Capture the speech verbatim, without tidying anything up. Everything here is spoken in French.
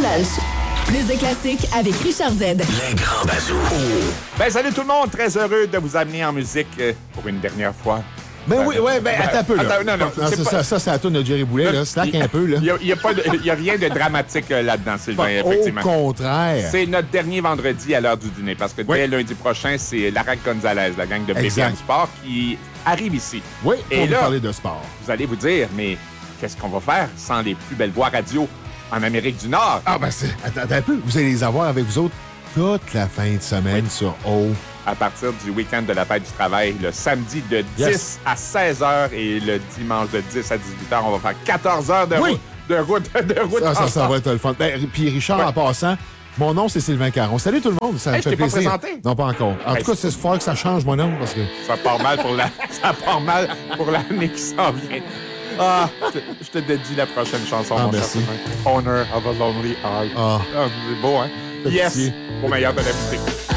Welsh. Plus de classiques avec Richard Z. Les grands bazous. Ben, salut tout le monde, très heureux de vous amener en musique euh, pour une dernière fois. Ben oui, ouais, ben, attends un peu, là. Attends, non, non, non c'est ça, pas- ça, ça, c'est la tourne de Jerry Boulet, là. Slack un peu, là. Il n'y a, a, a rien de dramatique euh, là-dedans, Sylvain, effectivement. Au contraire. C'est notre dernier vendredi à l'heure du dîner, parce que Oui. dès lundi prochain, c'est Larac Gonzalez, la gang de B B M Exact. Sport, qui arrive ici. Oui, Et pour nous là, parler de sport. vous allez vous dire, mais qu'est-ce qu'on va faire sans les plus belles voix radio en Amérique du Nord? Ah, ben, c'est... Attends, attends un peu. Vous allez les avoir avec vous autres toute la fin de semaine sur O. À partir du week-end de la fête du travail, le samedi de dix Yes. à seize heures et le dimanche de dix à dix-huit heures, on va faire quatorze heures de Oui. route. De route, de route. Ça, ça, ça ensemble. va être le fun. Ben, puis Richard, Ouais. en passant, mon nom, c'est Sylvain Caron. Salut tout le monde. Ça Hey, me je fait t'ai pas plaisir. présenté. Non, pas encore. En Hey, tout cas, c'est fort que ça change mon nom parce que... Ça part mal pour la, ça part mal pour l'année qui s'en vient. Ah, je te, je te dédie la prochaine chanson, Ah, mon cher merci. Sylvain. Honor of a Lonely Heart. Ah. Ah, c'est beau, hein? Fait Yes, pitié. au meilleur de la musique.